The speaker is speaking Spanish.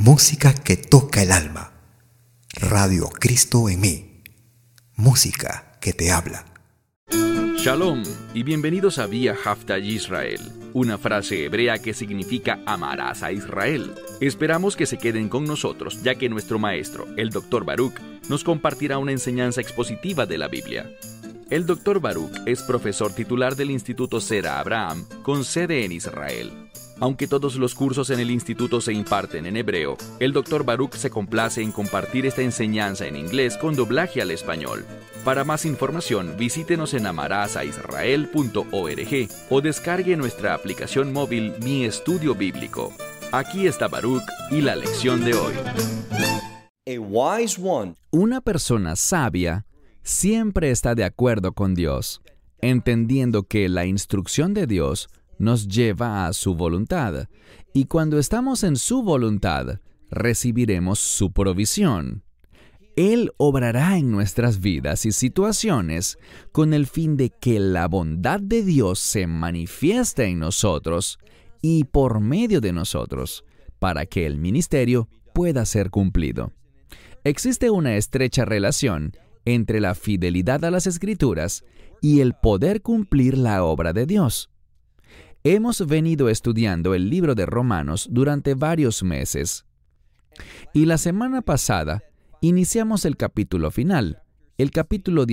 Música que toca el alma. Radio Cristo en mí. Música que te habla. Shalom y bienvenidos a Vía Haftaj Israel, una frase hebrea que significa amarás a Israel. Esperamos que se queden con nosotros, ya que nuestro maestro, el Dr. Baruch, nos compartirá una enseñanza expositiva de la Biblia. El Dr. Baruch es profesor titular del Instituto Zera Abraham, con sede en Israel. Aunque todos los cursos en el instituto se imparten en hebreo, el Dr. Baruch se complace en compartir esta enseñanza en inglés con doblaje al español. Para más información, visítenos en amarasaisrael.org o descargue nuestra aplicación móvil Mi Estudio Bíblico. Aquí está Baruch y la lección de hoy. Una persona sabia siempre está de acuerdo con Dios, entendiendo que la instrucción de Dios nos lleva a su voluntad, y cuando estamos en su voluntad, recibiremos su provisión. Él obrará en nuestras vidas y situaciones con el fin de que la bondad de Dios se manifieste en nosotros y por medio de nosotros, para que el ministerio pueda ser cumplido. Existe una estrecha relación entre la fidelidad a las Escrituras y el poder cumplir la obra de Dios. Hemos venido estudiando el libro de Romanos durante varios meses. Y la semana pasada iniciamos el capítulo final, el capítulo